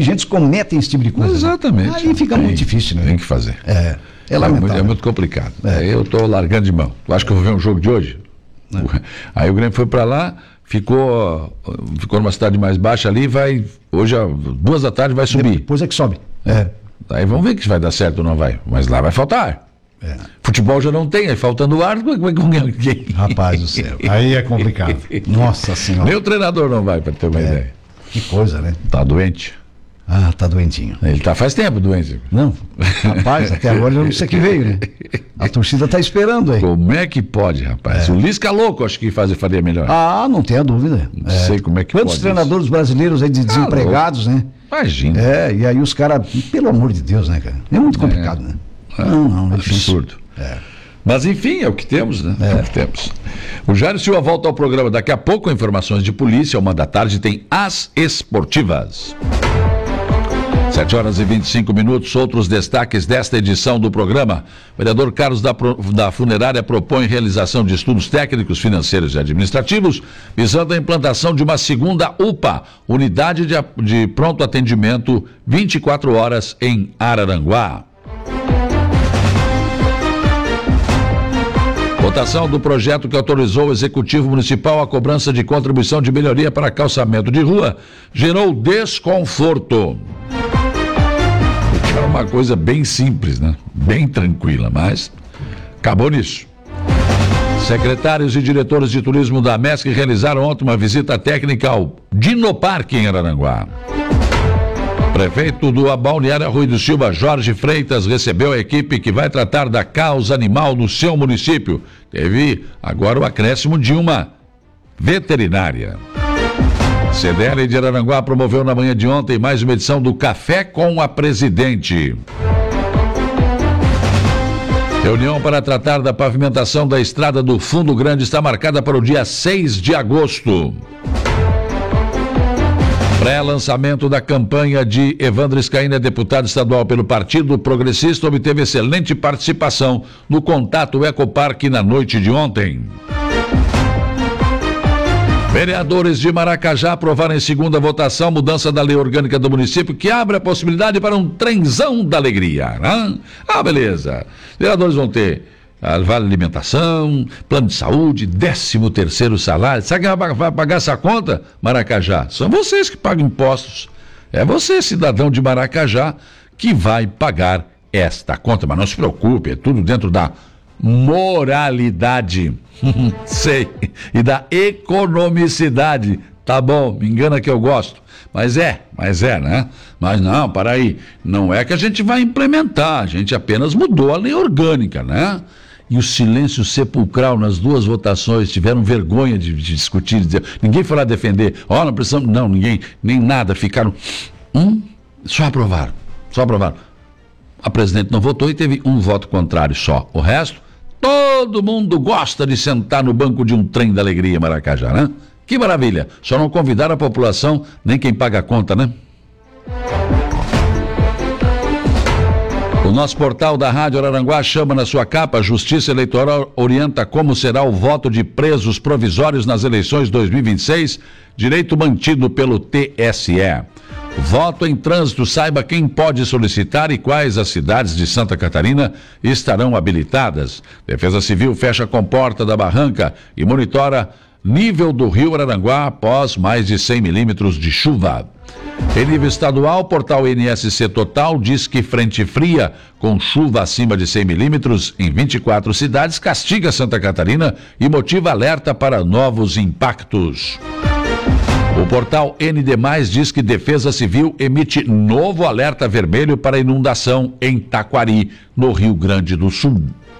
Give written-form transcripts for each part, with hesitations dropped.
dirigentes cometem esse tipo de coisa. Exatamente. Né? Aí fica muito difícil, né? Tem que fazer. É lamentável. É muito complicado. Eu estou largando de mão. Tu acha que eu vou ver um jogo de hoje? Aí o Grêmio foi para lá, ficou numa cidade mais baixa ali, hoje às 2 da tarde vai subir. Depois é que sobe. Aí vamos ver se vai dar certo ou não vai. Mas lá vai faltar. Futebol já não tem, aí faltando ar, como é que alguém? Rapaz do céu, aí é complicado. Nossa Senhora. Nem o treinador não vai, para ter uma ideia. Que coisa, né? Tá doente. Tá doentinho. Ele tá faz tempo doente. Não, rapaz, até agora eu não sei que veio, né? A torcida tá esperando aí. Como é que pode, rapaz? O Lisca louco, acho que faria melhor. Não tenha dúvida. Não sei como é que Quantos treinadores brasileiros aí desempregados, né? Imagina. E aí os caras, pelo amor de Deus, né, cara? É muito complicado, né? Não, é absurdo. Mas enfim, é o que temos, né? É o que temos. O Jair Silva volta ao programa daqui a pouco, informações de polícia, 1h da tarde tem As Esportivas. 7h25, outros destaques desta edição do programa. O vereador Carlos da Funerária propõe realização de estudos técnicos, financeiros e administrativos, visando a implantação de uma segunda UPA, Unidade de Pronto Atendimento, 24 horas em Araranguá. Votação do projeto que autorizou o Executivo Municipal a cobrança de contribuição de melhoria para calçamento de rua gerou desconforto. Era uma coisa bem simples, né? Bem tranquila, mas acabou nisso. Secretários e diretores de turismo da MESC realizaram ontem uma visita técnica ao Dinoparque em Araranguá. Prefeito do Balneário Rui do Silva, Jorge Freitas, recebeu a equipe que vai tratar da causa animal no seu município. Teve agora o acréscimo de uma veterinária. CDL de Araranguá promoveu na manhã de ontem mais uma edição do Café com a Presidente. Reunião para tratar da pavimentação da estrada do Fundo Grande está marcada para o dia 6 de agosto. Pré-lançamento da campanha de Evandro Scaini, deputado estadual pelo Partido Progressista, obteve excelente participação no Contato Ecoparque na noite de ontem. Vereadores de Maracajá aprovaram em segunda votação mudança da lei orgânica do município que abre a possibilidade para um trenzão da alegria. Né? Beleza. Vereadores vão ter vale alimentação, plano de saúde, 13º salário. Sabe quem vai pagar essa conta? Maracajá. São vocês que pagam impostos. É você, cidadão de Maracajá, que vai pagar esta conta. Mas não se preocupe, é tudo dentro da moralidade. Sei. E da economicidade. Tá bom, me engana que eu gosto. Mas é, né? Mas não, para aí. Não é que a gente vai implementar, a gente apenas mudou a lei orgânica, né? E o silêncio sepulcral nas duas votações, tiveram vergonha de discutir, de dizer, ninguém foi lá defender, não precisamos, não, ninguém, nem nada, ficaram, só aprovaram. A presidente não votou e teve um voto contrário só. O resto, todo mundo gosta de sentar no banco de um trem da alegria, Maracajá, né? Que maravilha, só não convidaram a população, nem quem paga a conta, né? O nosso portal da Rádio Araranguá chama na sua capa: a Justiça Eleitoral orienta como será o voto de presos provisórios nas eleições 2026, direito mantido pelo TSE. Voto em trânsito, saiba quem pode solicitar e quais as cidades de Santa Catarina estarão habilitadas. Defesa Civil fecha a comporta da barranca e monitora nível do rio Araranguá após mais de 100 milímetros de chuva. Em nível estadual, o portal NSC Total diz que frente fria com chuva acima de 100 milímetros em 24 cidades castiga Santa Catarina e motiva alerta para novos impactos. O portal ND+, diz que Defesa Civil emite novo alerta vermelho para inundação em Taquari, no Rio Grande do Sul.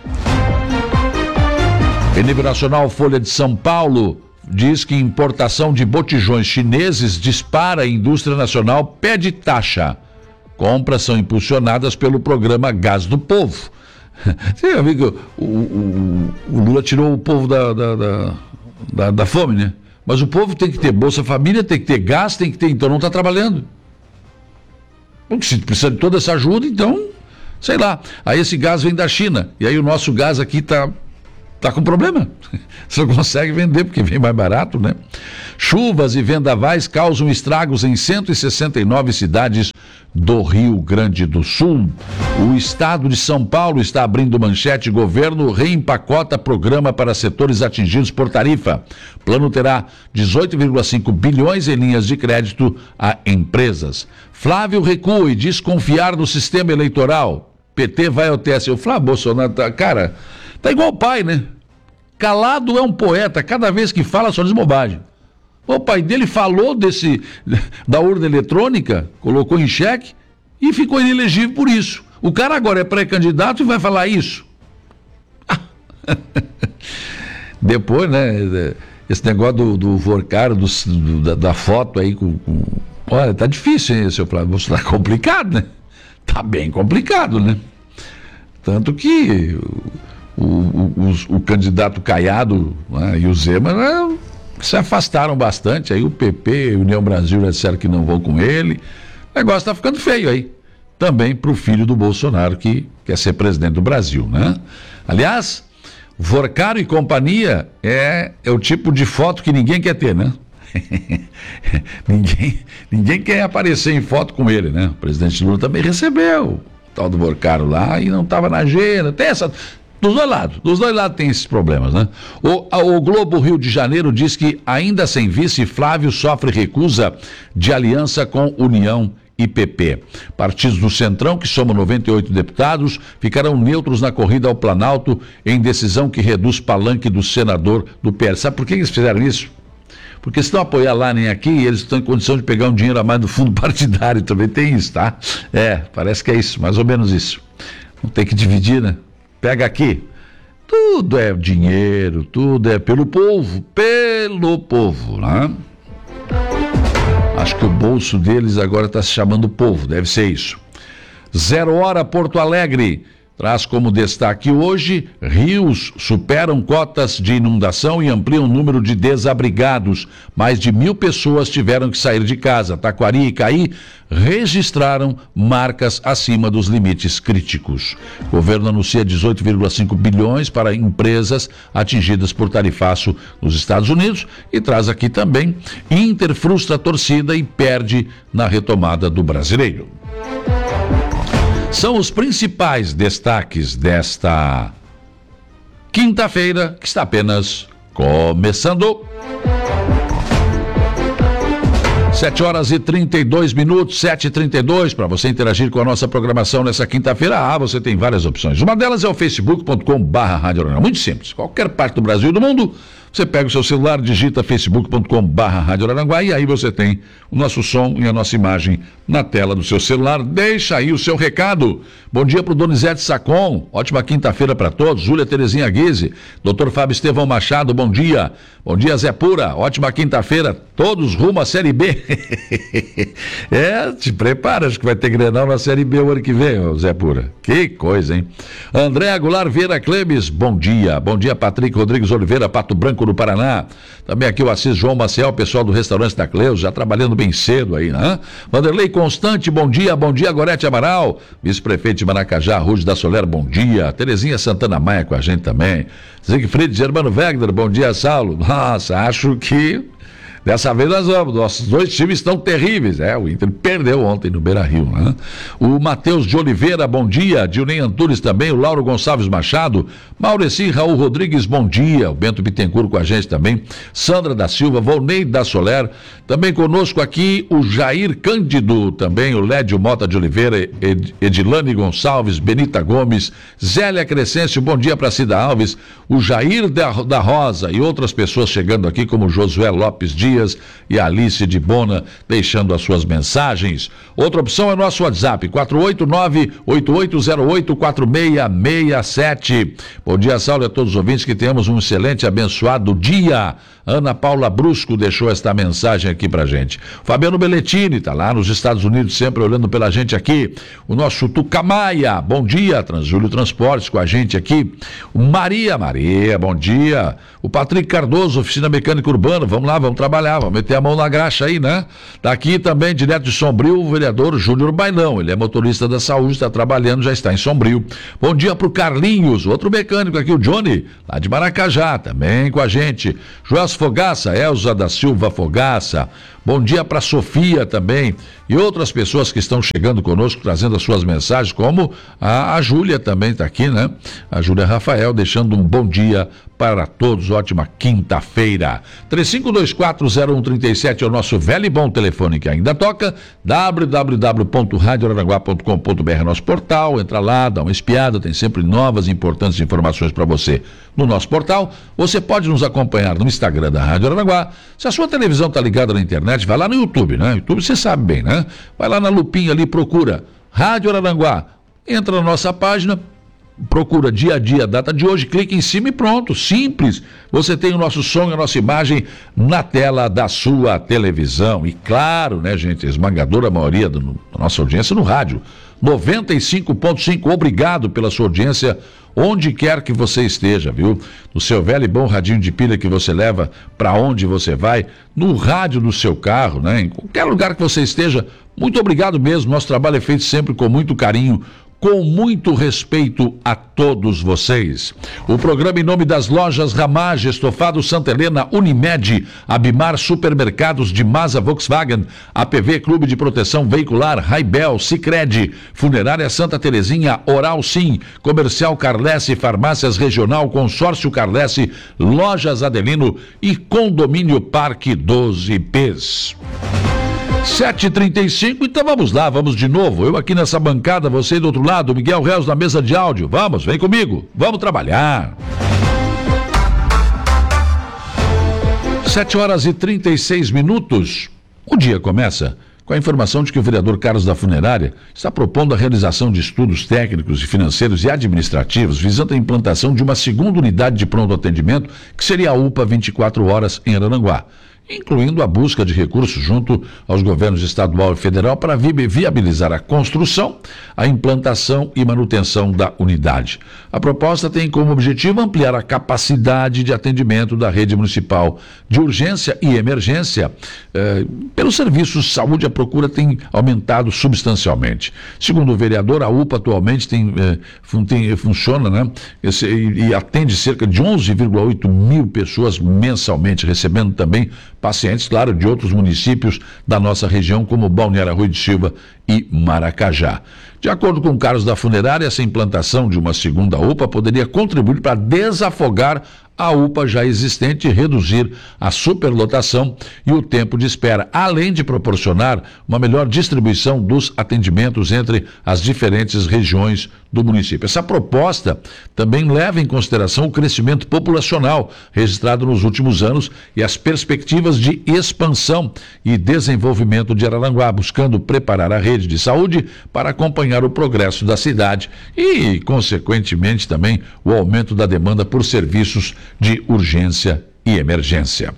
Em nível nacional, Folha de São Paulo diz que importação de botijões chineses dispara a indústria nacional, pede taxa. Compras são impulsionadas pelo programa Gás do Povo. Você já viu que o Lula tirou o povo da fome, né? Mas o povo tem que ter Bolsa Família, tem que ter gás, tem que ter, então não está trabalhando. Porque se precisa de toda essa ajuda, então, sei lá. Aí esse gás vem da China, e aí o nosso gás aqui está Está com problema. Você não consegue vender porque vem mais barato, né? Chuvas e vendavais causam estragos em 169 cidades do Rio Grande do Sul. O estado de São Paulo está abrindo manchete: governo reempacota programa para setores atingidos por tarifa. Plano terá 18,5 bilhões em linhas de crédito a empresas. Flávio recua e diz confiar no sistema eleitoral. PT vai ao TSE. O Flávio Bolsonaro, cara, tá igual o pai, né? Calado é um poeta, cada vez que fala só diz bobagem. O pai dele falou da urna eletrônica, colocou em xeque e ficou inelegível por isso. O cara agora é pré-candidato e vai falar isso. Depois, né, esse negócio do Vorcaro, da foto aí olha, tá difícil, hein, seu Flávio? Tá complicado, né? Tá bem complicado, né? Tanto que o candidato Caiado, né, e o Zema, né, se afastaram bastante. Aí o PP e o União Brasil já disseram que não vão com ele. O negócio está ficando feio aí. Também para o filho do Bolsonaro, que quer ser presidente do Brasil, né? Aliás, Vorcaro e companhia é o tipo de foto que ninguém quer ter, né? ninguém quer aparecer em foto com ele, né? O presidente Lula também recebeu o tal do Vorcaro lá e não estava na agenda. Tem essa... Dos dois lados tem esses problemas, né? O Globo Rio de Janeiro diz que, ainda sem vice, Flávio sofre recusa de aliança com União e PP. Partidos do Centrão, que somam 98 deputados, ficarão neutros na corrida ao Planalto em decisão que reduz palanque do senador do PL. Sabe por que eles fizeram isso? Porque se não apoiar lá nem aqui, eles estão em condição de pegar um dinheiro a mais do fundo partidário, também tem isso, tá? Parece que é isso, mais ou menos isso. Não tem que dividir, né? Pega aqui, tudo é dinheiro, tudo é pelo povo, né? Acho que o bolso deles agora está se chamando povo, deve ser isso. 0 hora Porto Alegre traz como destaque hoje: rios superam cotas de inundação e ampliam o número de desabrigados. Mais de 1.000 pessoas tiveram que sair de casa. Taquari e Caí registraram marcas acima dos limites críticos. O governo anuncia 18,5 bilhões para empresas atingidas por tarifaço nos Estados Unidos e traz aqui também: Inter frustra a torcida e perde na retomada do Brasileiro. São os principais destaques desta quinta-feira, que está apenas começando. 7 horas e 32 minutos, 7h32, para você interagir com a nossa programação nessa quinta-feira. Você tem várias opções. Uma delas é o facebook.com/Rádio Araranguá. Muito simples, qualquer parte do Brasil e do mundo, você pega o seu celular, digita facebook.com/Rádio Araranguá e aí você tem o nosso som e a nossa imagem na tela do seu celular. Deixa aí o seu recado. Bom dia para o Donizete Sacon, ótima quinta-feira para todos. Júlia Terezinha Guise, Dr. Fábio Estevão Machado, bom dia. Bom dia, Zé Pura, ótima quinta-feira, todos rumo à Série B. Te prepara, acho que vai ter Grenal na Série B o ano que vem, Zé Pura. Que coisa, hein? André Aguilar Vieira Clemes, bom dia. Bom dia, Patrick Rodrigues Oliveira, Pato Branco do Paraná. Também aqui o Assis João Maciel, o pessoal do restaurante da Cleus, já trabalhando bem cedo aí, né? Vanderlei Constante, bom dia. Bom dia, Gorete Amaral, vice-prefeito de Maracajá, Rude da Soler, bom dia. Terezinha Santana Maia com a gente também. Siegfried Germano Wegner, bom dia, Saulo. Nossa, acho que dessa vez nós vamos. Nossos dois times estão terríveis. O Inter perdeu ontem no Beira-Rio, né? O Matheus de Oliveira, bom dia. Dionei Antunes também. O Lauro Gonçalves Machado. Maureci Raul Rodrigues, bom dia. O Bento Bittencourt com a gente também. Sandra da Silva, Volney da Soler. Também conosco aqui o Jair Cândido, também o Lédio Mota de Oliveira, Edilane Gonçalves, Benita Gomes, Zélia Crescêncio, bom dia para Cida Alves, o Jair da Rosa e outras pessoas chegando aqui, como Josué Lopes Dias e Alice de Bona, deixando as suas mensagens. Outra opção é nosso WhatsApp, 489-8808-4667. Bom dia, Saulo, e a todos os ouvintes, que tenhamos um excelente e abençoado dia. Ana Paula Brusco deixou esta mensagem aqui pra gente. Fabiano Belletini tá lá nos Estados Unidos, sempre olhando pela gente aqui. O nosso Tucamaia, bom dia. Transjúlio Transportes com a gente aqui. O Maria, bom dia. O Patrick Cardoso, Oficina Mecânica Urbana, vamos lá, vamos trabalhar. trabalhar, vamos meter a mão na graxa aí, né? Daqui também, direto de Sombrio, o vereador Júnior Bailão. Ele é motorista da saúde, está trabalhando, já está em Sombrio. Bom dia pro Carlinhos, outro mecânico aqui, o Johnny, lá de Maracajá, também com a gente. Joás Fogaça, Elza da Silva Fogaça. Bom dia para Sofia também e outras pessoas que estão chegando conosco, trazendo as suas mensagens, como a Júlia também está aqui, né? A Júlia Rafael deixando um bom dia para todos, ótima quinta-feira. 35240137 é o nosso velho e bom telefone que ainda toca, www.radioararanguá.com.br é nosso portal, entra lá, dá uma espiada, tem sempre novas e importantes informações para você no nosso portal. Você pode nos acompanhar no Instagram da Rádio Araranguá. Se a sua televisão está ligada na internet, vai lá no YouTube, né? YouTube você sabe bem, né? Vai lá na lupinha ali, procura Rádio Araranguá, entra na nossa página, procura dia a dia, data de hoje, clica em cima e pronto, simples. Você tem o nosso som e a nossa imagem na tela da sua televisão. E claro, né, gente, a esmagadora maioria da nossa audiência no rádio, 95.5, obrigado pela sua audiência, onde quer que você esteja, viu? No seu velho e bom radinho de pilha que você leva para onde você vai, no rádio do seu carro, né? Em qualquer lugar que você esteja, muito obrigado mesmo, nosso trabalho é feito sempre com muito carinho, com muito respeito a todos vocês. O programa em nome das lojas Ramage, Estofado Santa Helena, Unimed, Abimar Supermercados de Masa Volkswagen, APV Clube de Proteção Veicular, Raibel, Sicredi, Funerária Santa Terezinha, Oral Sim, Comercial Carlesse, Farmácias Regional, Consórcio Carlesse, Lojas Adelino e Condomínio Parque 12Ps. 7h35, então vamos lá, vamos de novo. Eu aqui nessa bancada, você do outro lado, Miguel Reus na mesa de áudio. Vamos, vem comigo, vamos trabalhar. 7h36. O dia começa com a informação de que o vereador Carlos da Funerária está propondo a realização de estudos técnicos, financeiros e administrativos visando a implantação de uma segunda unidade de pronto atendimento, que seria a UPA 24 horas em Araranguá, incluindo a busca de recursos junto aos governos estadual e federal para viabilizar a construção, a implantação e manutenção da unidade. A proposta tem como objetivo ampliar a capacidade de atendimento da rede municipal de urgência e emergência. Pelos serviços de saúde, a procura tem aumentado substancialmente. Segundo o vereador, a UPA atualmente funciona, né, e atende cerca de 11,8 mil pessoas mensalmente, recebendo também pacientes, claro, de outros municípios da nossa região, como Balneário Arroio de Silva e Maracajá. De acordo com Carlos da Funerária, essa implantação de uma segunda UPA poderia contribuir para desafogar a UPA já existente e reduzir a superlotação e o tempo de espera, além de proporcionar uma melhor distribuição dos atendimentos entre as diferentes regiões do município. Essa proposta também leva em consideração o crescimento populacional registrado nos últimos anos e as perspectivas de expansão e desenvolvimento de Araranguá, buscando preparar a rede de saúde para acompanhar o progresso da cidade e, consequentemente, também o aumento da demanda por serviços de urgência e emergência.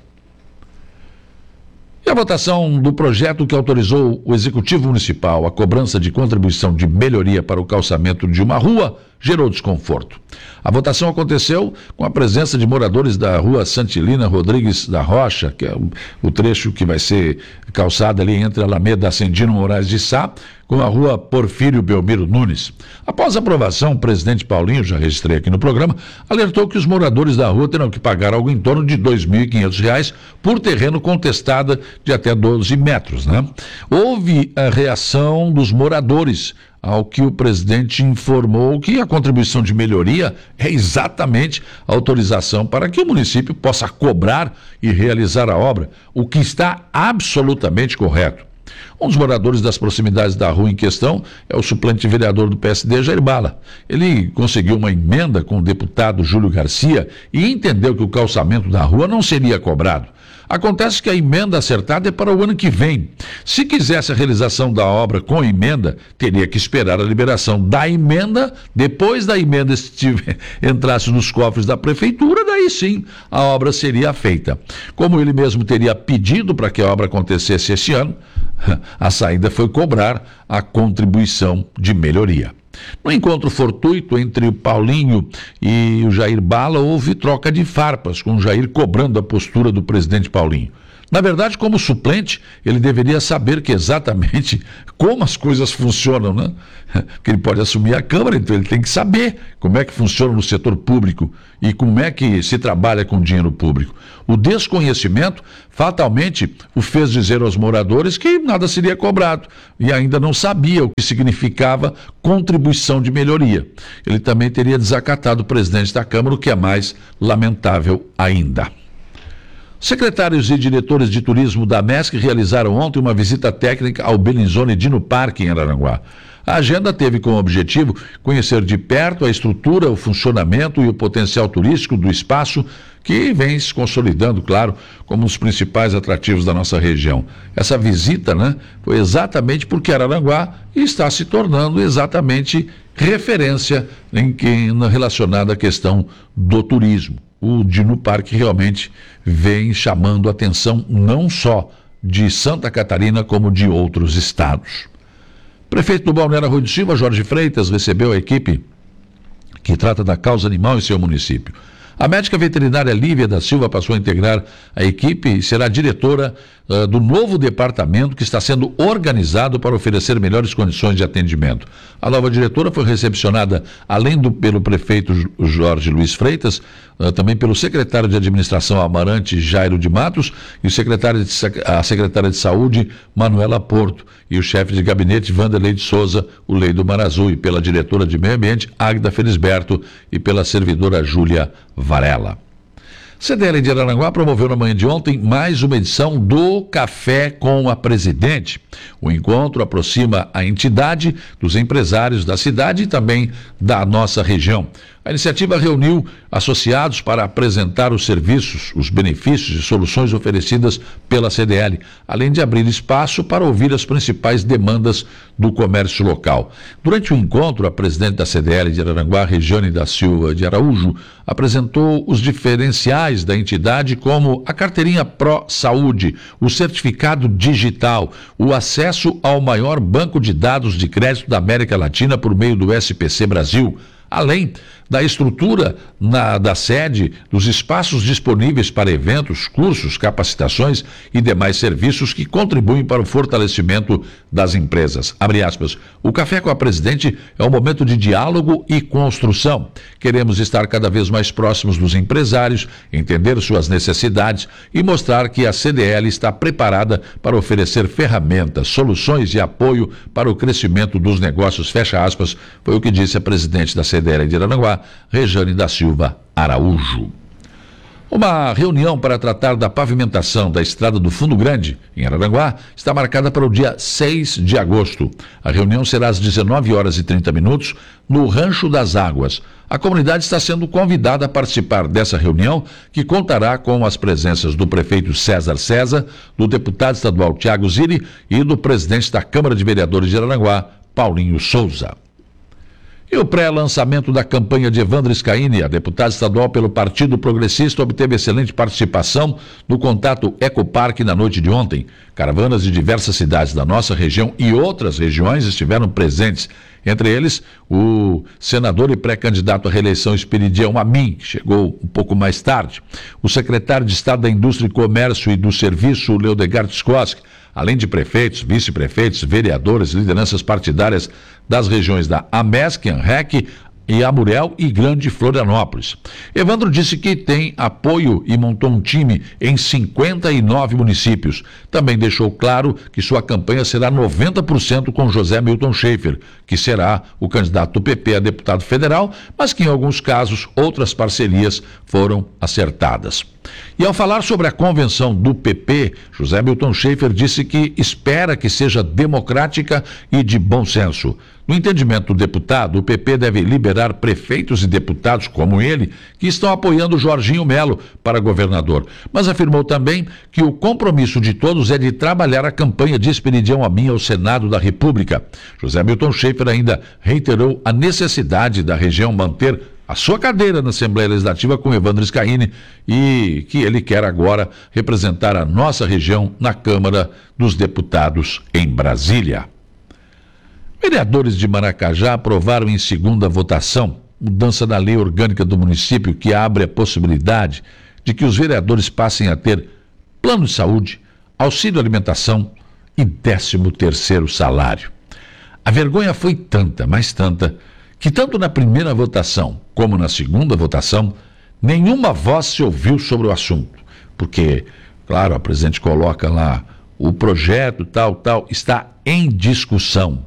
E a votação do projeto que autorizou o Executivo Municipal a cobrança de contribuição de melhoria para o calçamento de uma rua gerou desconforto. A votação aconteceu com a presença de moradores da rua Santilina Rodrigues da Rocha, que é o trecho que vai ser calçado ali entre a Alameda Ascendino Moraes de Sá, com a rua Porfírio Belmiro Nunes. Após a aprovação, o presidente Paulinho, já registrei aqui no programa, alertou que os moradores da rua terão que pagar algo em torno de R$ 2.500 por terreno contestado de até 12 metros, né? Houve a reação dos moradores, ao que o presidente informou que a contribuição de melhoria é exatamente a autorização para que o município possa cobrar e realizar a obra, o que está absolutamente correto. Um dos moradores das proximidades da rua em questão é o suplente vereador do PSD, Jair Bala. Ele conseguiu uma emenda com o deputado Júlio Garcia e entendeu que o calçamento da rua não seria cobrado. Acontece que a emenda acertada é para o ano que vem. Se quisesse a realização da obra com emenda, teria que esperar a liberação da emenda. Depois da emenda entrasse nos cofres da prefeitura, daí sim a obra seria feita. Como ele mesmo teria pedido para que a obra acontecesse esse ano, a saída foi cobrar a contribuição de melhoria. No encontro fortuito entre o Paulinho e o Jair Bala, houve troca de farpas, com o Jair cobrando a postura do presidente Paulinho. Na verdade, como suplente, ele deveria saber que exatamente como as coisas funcionam, né? Porque ele pode assumir a Câmara, então ele tem que saber como é que funciona no setor público e como é que se trabalha com dinheiro público. O desconhecimento fatalmente o fez dizer aos moradores que nada seria cobrado e ainda não sabia o que significava contribuição de melhoria. Ele também teria desacatado o presidente da Câmara, o que é mais lamentável ainda. Secretários e diretores de turismo da MESC realizaram ontem uma visita técnica ao Bellinzone Dino Parque em Araranguá. A agenda teve como objetivo conhecer de perto a estrutura, o funcionamento e o potencial turístico do espaço que vem se consolidando, claro, como um dos principais atrativos da nossa região. Essa visita, foi exatamente porque Araranguá está se tornando exatamente referência relacionada à questão do turismo. O Dino Parque realmente vem chamando a atenção não só de Santa Catarina, como de outros estados. Prefeito do Balneário Arroio do Silva, Jorge Freitas, recebeu a equipe que trata da causa animal em seu município. A médica veterinária Lívia da Silva passou a integrar a equipe e será diretora do novo departamento que está sendo organizado para oferecer melhores condições de atendimento. A nova diretora foi recepcionada, pelo prefeito Jorge Luiz Freitas, também pelo secretário de administração Amarante Jairo de Matos e a secretária de saúde Manuela Porto e o chefe de gabinete Vanderlei de Souza, o Lei do Mar Azul, e pela diretora de meio ambiente Águida Felisberto e pela servidora Júlia Varela. CDL de Araranguá promoveu na manhã de ontem mais uma edição do Café com a Presidente. O encontro aproxima a entidade dos empresários da cidade e também da nossa região. A iniciativa reuniu associados para apresentar os serviços, os benefícios e soluções oferecidas pela CDL, além de abrir espaço para ouvir as principais demandas do comércio local. Durante o encontro, a presidente da CDL de Araranguá, Regiane da Silva de Araújo, apresentou os diferenciais da entidade, como a carteirinha Pro Saúde, o certificado digital, o acesso ao maior banco de dados de crédito da América Latina por meio do SPC Brasil, além da estrutura da sede, dos espaços disponíveis para eventos, cursos, capacitações e demais serviços que contribuem para o fortalecimento das empresas. Abre aspas. O Café com a Presidente é um momento de diálogo e construção. Queremos estar cada vez mais próximos dos empresários, entender suas necessidades e mostrar que a CDL está preparada para oferecer ferramentas, soluções e apoio para o crescimento dos negócios. Fecha aspas, foi o que disse a presidente da CDL de Araranguá, Regiane da Silva Araújo. Uma reunião para tratar da pavimentação da estrada do Fundo Grande, em Araranguá, está marcada para o dia 6 de agosto. A reunião será às 19h30 no Rancho das Águas. A comunidade está sendo convidada a participar dessa reunião, que contará com as presenças do prefeito César, do deputado estadual Tiago Zilli e do presidente da Câmara de Vereadores de Araranguá, Paulinho Souza. E o pré-lançamento da campanha de Evandro Scaini, a deputada estadual pelo Partido Progressista, obteve excelente participação no Contato Ecoparque na noite de ontem. Caravanas de diversas cidades da nossa região e outras regiões estiveram presentes. Entre eles, o senador e pré-candidato à reeleição Esperidião Amin, que chegou um pouco mais tarde. O secretário de Estado da Indústria e Comércio e do Serviço, Leodegar Tskoski, além de prefeitos, vice-prefeitos, vereadores, lideranças partidárias das regiões da AMESC, ANREC, e Amurel e Grande Florianópolis. Evandro disse que tem apoio e montou um time em 59 municípios. Também deixou claro que sua campanha será 90% com José Milton Schaefer, que será o candidato do PP a deputado federal, mas que em alguns casos outras parcerias foram acertadas. E ao falar sobre a convenção do PP, José Milton Schaefer disse que espera que seja democrática e de bom senso. No entendimento do deputado, o PP deve liberar prefeitos e deputados como ele, que estão apoiando Jorginho Melo para governador. Mas afirmou também que o compromisso de todos é de trabalhar a campanha de Esperidião Amin ao Senado da República. José Milton Schaefer ainda reiterou a necessidade da região manter a sua cadeira na Assembleia Legislativa com Evandro Scaini e que ele quer agora representar a nossa região na Câmara dos Deputados em Brasília. Vereadores de Maracajá aprovaram em segunda votação mudança na lei orgânica do município que abre a possibilidade de que os vereadores passem a ter plano de saúde, auxílio alimentação e 13º salário. A vergonha foi tanta, mas tanta, que tanto na primeira votação como na segunda votação, nenhuma voz se ouviu sobre o assunto. Porque, claro, a presidente coloca lá, o projeto tal, está em discussão.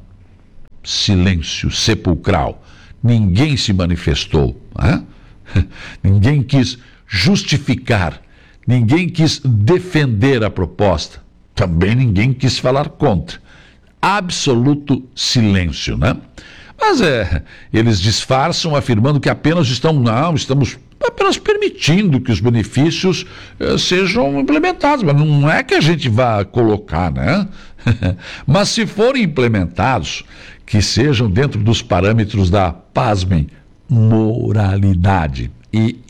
Silêncio sepulcral. Ninguém se manifestou. Né? Ninguém quis justificar. Ninguém quis defender a proposta. Também ninguém quis falar contra. Absoluto silêncio, né? Mas eles disfarçam afirmando que estamos apenas permitindo que os benefícios sejam implementados, mas não é que a gente vá colocar, né? Mas se forem implementados, que sejam dentro dos parâmetros da, pasmem, moralidade e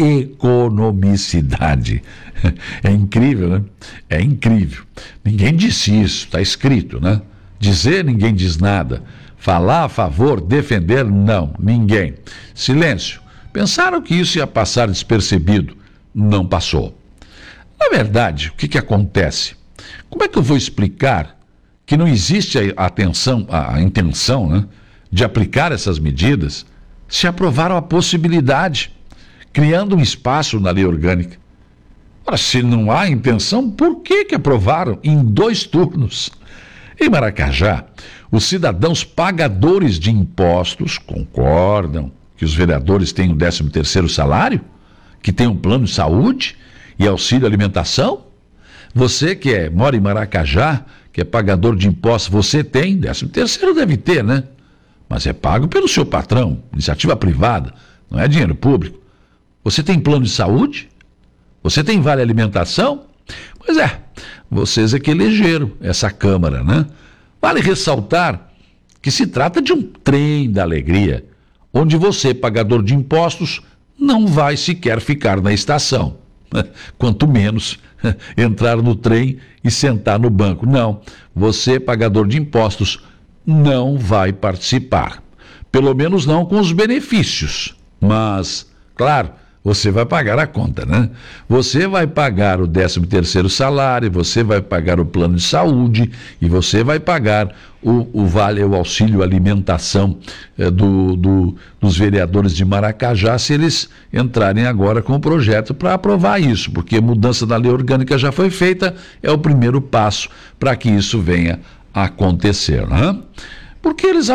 economicidade. É incrível, né? É incrível. Ninguém disse isso, está escrito, né? Dizer, ninguém diz nada. Falar a favor, defender, não, ninguém. Silêncio. Pensaram que isso ia passar despercebido. Não passou. Na verdade, o que acontece? Como é que eu vou explicar que não existe a intenção, né, de aplicar essas medidas se aprovaram a possibilidade, criando um espaço na lei orgânica? Ora, se não há intenção, por que aprovaram em 2 turnos? Em Maracajá, os cidadãos pagadores de impostos concordam que os vereadores têm o 13º salário, que tem um plano de saúde e auxílio alimentação. Você que mora em Maracajá, que é pagador de impostos, você tem, 13º deve ter, né? Mas é pago pelo seu patrão, iniciativa privada, não é dinheiro público. Você tem plano de saúde? Você tem vale alimentação? Pois é, vocês é que elegeram essa Câmara, né? Vale ressaltar que se trata de um trem da alegria, onde você, pagador de impostos, não vai sequer ficar na estação. Quanto menos entrar no trem e sentar no banco. Não, você, pagador de impostos, não vai participar. Pelo menos não com os benefícios. Mas, claro, você vai pagar a conta, né? Você vai pagar o 13º salário, você vai pagar o plano de saúde e você vai pagar o auxílio alimentação dos vereadores de Maracajá, se eles entrarem agora com o projeto para aprovar isso, porque a mudança da lei orgânica já foi feita, é o primeiro passo para que isso venha a acontecer, né? Porque eles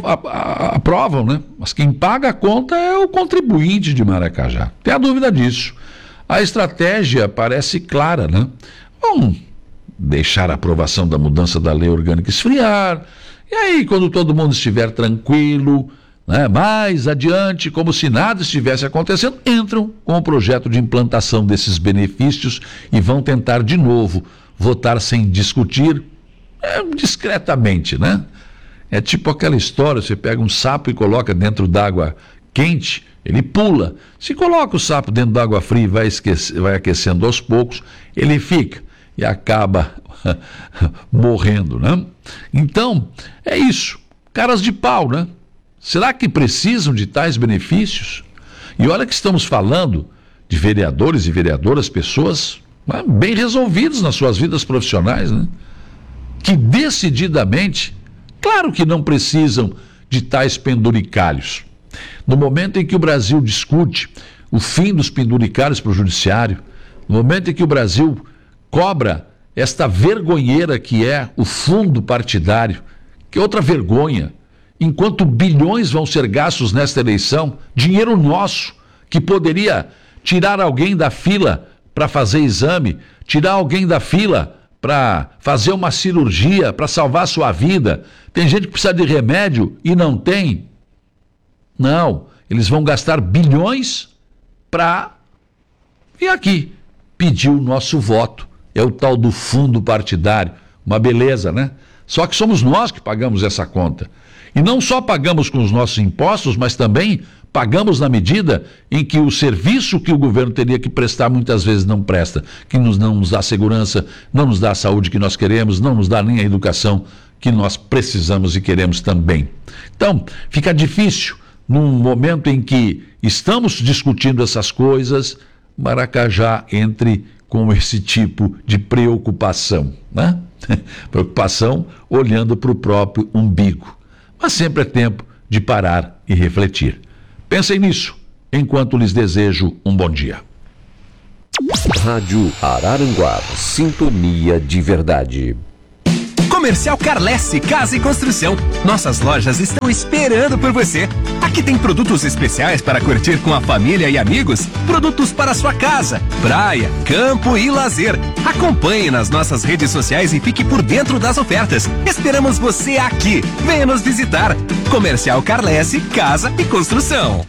aprovam, né? Mas quem paga a conta é o contribuinte de Maracajá. Tem a dúvida disso. A estratégia parece clara, né? Vamos deixar a aprovação da mudança da lei orgânica esfriar. E aí, quando todo mundo estiver tranquilo, né, mais adiante, como se nada estivesse acontecendo, entram com o projeto de implantação desses benefícios e vão tentar de novo votar sem discutir, discretamente, né? É tipo aquela história, você pega um sapo e coloca dentro d'água quente, ele pula. Se coloca o sapo dentro d'água fria e vai aquecendo aos poucos, ele fica e acaba morrendo, né? Então, é isso. Caras de pau, né? Será que precisam de tais benefícios? E olha que estamos falando de vereadores e vereadoras, pessoas, né, bem resolvidas nas suas vidas profissionais, né? Que decididamente, claro que não precisam de tais penduricalhos. No momento em que o Brasil discute o fim dos penduricalhos para o judiciário, no momento em que o Brasil cobra esta vergonheira que é o fundo partidário, que é outra vergonha, enquanto bilhões vão ser gastos nesta eleição, dinheiro nosso, que poderia tirar alguém da fila para fazer exame, tirar alguém da fila para fazer uma cirurgia, para salvar sua vida. Tem gente que precisa de remédio e não tem. Não, eles vão gastar bilhões para vir aqui pedir o nosso voto. É o tal do fundo partidário. Uma beleza, né? Só que somos nós que pagamos essa conta. E não só pagamos com os nossos impostos, mas também pagamos na medida em que o serviço que o governo teria que prestar muitas vezes não presta, que não nos dá segurança, não nos dá a saúde que nós queremos, não nos dá nem a educação que nós precisamos e queremos também. Então, fica difícil, num momento em que estamos discutindo essas coisas, Maracajá entre com esse tipo de preocupação, né? Preocupação olhando para o próprio umbigo. Mas sempre é tempo de parar e refletir. Pensem nisso, enquanto lhes desejo um bom dia. Rádio Araranguá, sintonia de verdade. Comercial Carlesse Casa e Construção. Nossas lojas estão esperando por você. Aqui tem produtos especiais para curtir com a família e amigos. Produtos para sua casa, praia, campo e lazer. Acompanhe nas nossas redes sociais e fique por dentro das ofertas. Esperamos você aqui. Venha nos visitar. Comercial Carlesse Casa e Construção.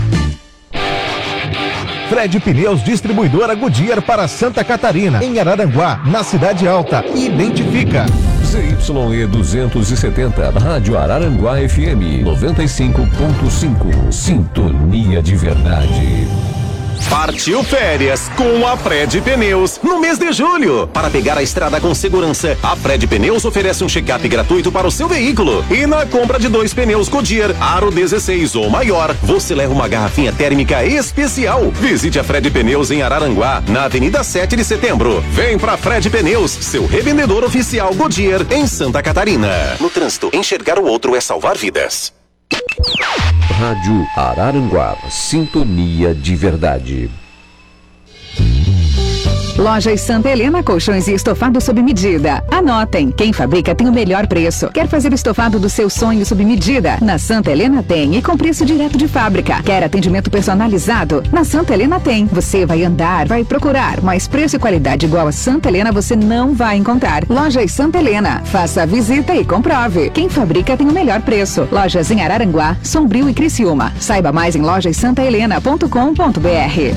Fred Pneus, distribuidora Goodyear para Santa Catarina, em Araranguá, na Cidade Alta. Identifica. ZYE 270, Rádio Araranguá FM 95.5. Sintonia de verdade. Partiu férias com a Fred Pneus no mês de julho. Para pegar a estrada com segurança, a Fred Pneus oferece um check-up gratuito para o seu veículo. E na compra de 2 pneus Goodyear, aro 16 ou maior, você leva uma garrafinha térmica especial. Visite a Fred Pneus em Araranguá, na Avenida 7 de Setembro. Vem pra Fred Pneus, seu revendedor oficial Goodyear em Santa Catarina. No trânsito, enxergar o outro é salvar vidas. Rádio Araranguá, sintonia de verdade. Lojas Santa Helena, colchões e estofados sob medida. Anotem, quem fabrica tem o melhor preço. Quer fazer o estofado do seu sonho sob medida? Na Santa Helena tem, e com preço direto de fábrica. Quer atendimento personalizado? Na Santa Helena tem. Você vai andar, vai procurar, mas preço e qualidade igual a Santa Helena você não vai encontrar. Lojas Santa Helena, faça a visita e comprove. Quem fabrica tem o melhor preço. Lojas em Araranguá, Sombrio e Criciúma. Saiba mais em lojassantahelena.com.br.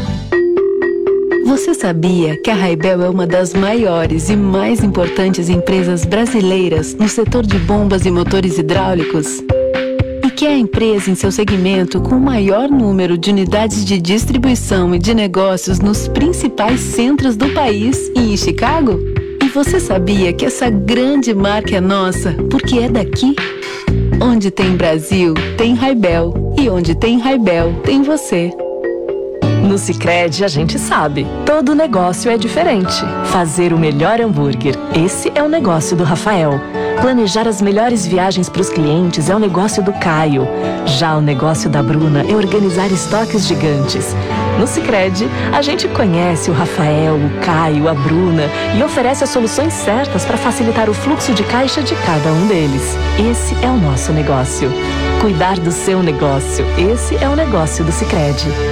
Você sabia que a Raibel é uma das maiores e mais importantes empresas brasileiras no setor de bombas e motores hidráulicos? E que é a empresa em seu segmento com o maior número de unidades de distribuição e de negócios nos principais centros do país e em Chicago? E você sabia que essa grande marca é nossa porque é daqui? Onde tem Brasil, tem Raibel. E onde tem Raibel, tem você. No Sicredi a gente sabe, todo negócio é diferente. Fazer o melhor hambúrguer, esse é o negócio do Rafael. Planejar as melhores viagens para os clientes é o negócio do Caio. Já o negócio da Bruna é organizar estoques gigantes. No Sicredi, a gente conhece o Rafael, o Caio, a Bruna e oferece as soluções certas para facilitar o fluxo de caixa de cada um deles. Esse é o nosso negócio. Cuidar do seu negócio, esse é o negócio do Sicredi.